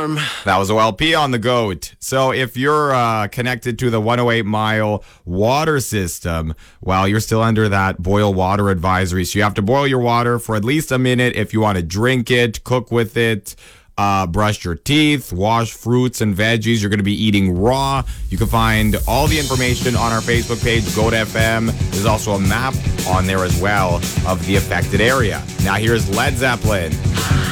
alarm. That was OLP on the GOAT. So if you're connected to the 108 Mile water system, well, you're still under that boil water advisory. So you have to boil your water for at least a minute if you want to drink it, cook with it, brush your teeth, wash fruits and veggies you're going to be eating raw. You can find all the information on our Facebook page, GOAT FM. There's also a map on there as well of the affected area. Now here's Led Zeppelin.